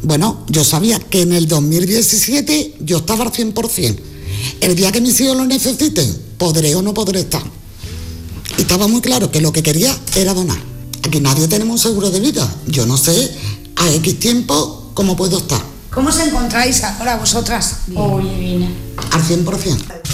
Bueno, yo sabía que en el 2017 yo estaba al 100%. El día que mis hijos lo necesiten, podré o no podré estar. Y estaba muy claro que lo que quería era donar. Aquí nadie tenemos un seguro de vida. Yo no sé a X tiempo cómo puedo estar. ¿Cómo os encontráis ahora vosotras? Bien. Al 100%.